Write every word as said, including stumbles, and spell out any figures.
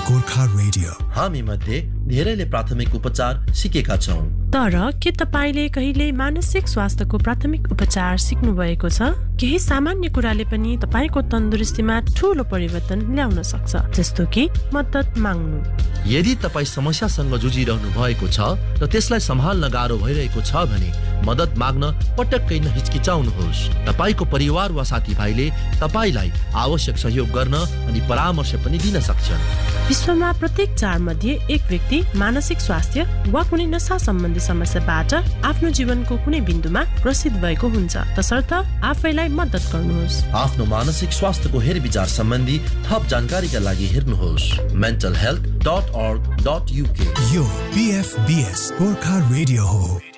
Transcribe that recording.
Gorkha radio. हामी मध्ये धेरैले प्राथमिक उपचार सिकेका छौं, तर के तपाईले कहिले मानसिक स्वास्थ्यको प्राथमिक उपचार सिक्नु भएको छ? केही सामान्य कुराले पनि तपाईको तन्दुरुस्तीमा ठूलो परिवर्तन ल्याउन सक्छ, जस्तो कि मद्दत माग्नु। यदि तपाई समस्यासँग जुझिरहनु भएको छ र त्यसलाई सम्हाल्न गाह्रो भइरहेको छ भने मद्दत माग्न पटक्कै नहिचकिचाउनुहोस्। तपाईको परिवार वा साथीभाइले तपाईलाई आवश्यक सहयोग गर्न अनि परामर्श पनि दिन सक्छन्। विश्वमा प्रत्येक चार मध्ये एक व्यक्ति मानसिक स्वास्थ्य वा कुनै नशा सम्बन्धी समस्याबाट आफ्नो जीवनको कुनै बिन्दुमा ग्रसित भएको हुन्छ, तसर्थ आफैलाई मद्दत गर्नुहोस्। आफ्नो मानसिक स्वास्थ्यको हेरविचार सम्बन्धी थप जानकारीका लागि हेर्नुहोस् mental health dot org dot u k। यो P F be S Gorkha radio हो।